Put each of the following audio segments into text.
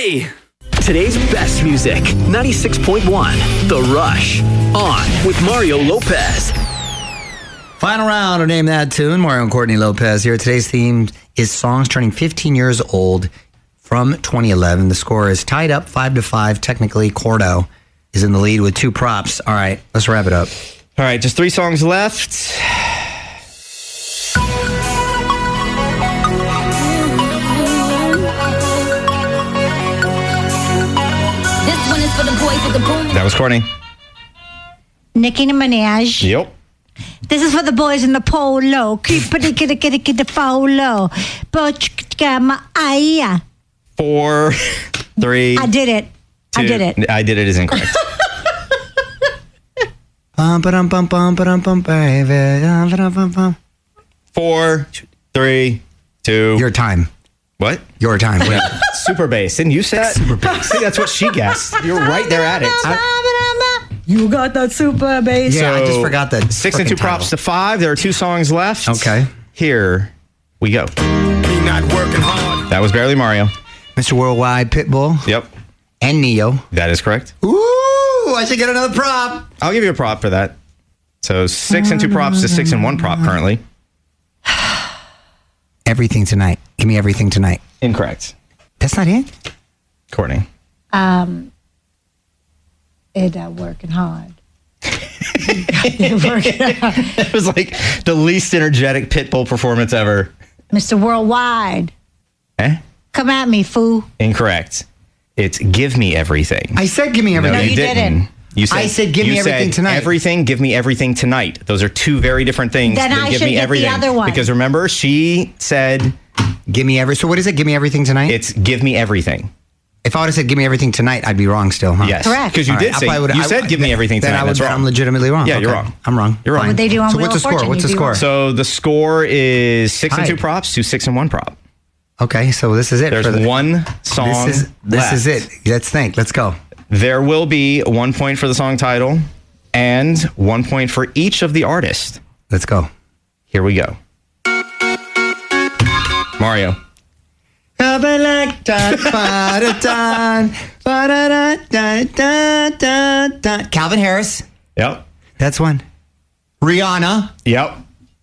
Hey! Today's best music, 96.1, The Rush, on with Mario Lopez. Final round of Name That Tune. Mario and Courtney Lopez here. Today's theme is songs turning 15 years old from 2011. The score is tied up 5-5. Technically, Cordo is in the lead with 2 props. All right, let's wrap it up. All right, just 3 songs left. This one is for the boys with the boom. That was Courtney. Nicki Minaj. Yep. This is for the boys in the polo. Keep the follow. But my eye. 4, 3. I did it. 2. I did it. I did it is incorrect. Bum, ba-dum, bum, bum, ba-dum, bum, baby. Bum, bum, bum. 4, 3, 2. Your time. What? Your time. Wait. Super bass. Didn't you say that? Super bass. See, that's what she guessed. You're right there at it. You got that super bass. Yeah, I just forgot that. 6 and 2 props to 5. There are 2 songs left. Okay. Here we go. Me not working hard. That was Barely Mario. Mr. Worldwide, Pitbull, Yep. and Neo. That is correct. Ooh, I should get another prop. I'll give you a prop for that. So 6 and 2 props to 6 and 1 prop currently. Everything Tonight. Give me Everything Tonight. Incorrect. That's not it? Courtney. Working hard. It was like the least energetic Pitbull performance ever. Mr. Worldwide. Eh? Come at me, fool. Incorrect. It's Give Me Everything. I said Give Me Everything. No, you didn't. You said, I said Give Me you Everything said Tonight. Everything, Give Me Everything Tonight. Those are 2 very different things. Then than I Give should Me get the Everything. other one. Because remember, she said Give Me Every. So what is it? Give Me Everything Tonight? it's Give Me Everything. If I would have said Give Me Everything Tonight, I'd be wrong still, huh? Yes. Correct. Because you All did right, I say, probably would- you I- said Give Me Everything Then Tonight. I would That's bet wrong. I'm legitimately wrong. Yeah, you're Okay. wrong. I'm wrong. You're What wrong. would they do on So Wheel what's the of score? Fortune? What's the You'd be score? wrong. So the score is 6 and 2 Tied. props to 6 and 1 prop. Okay, so this is it. There's for the, 1 song This left. is it. Let's think. Let's go. There will be 1 point for the song title and 1 point for each of the artists. Let's go. Here we go. Mario. Calvin Harris. Yep. That's one. Rihanna. Yep.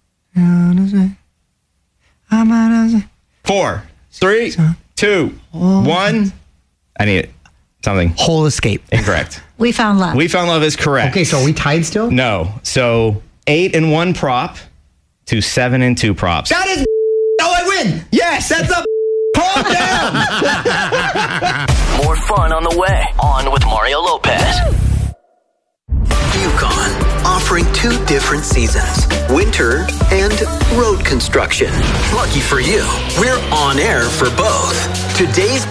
4, 3, 2, 1. I need it. Something. Whole Escape. Incorrect. We found love. We Found Love is correct. Okay, so are we tied still? No. So 8 and 1 prop to 7 and 2 props. That is. Oh, I win. Yes, that's a calm down. More fun on the way. On with Mario Lopez. Yukon, offering 2 different seasons, winter and road construction. Lucky for you, we're on air for both. Today's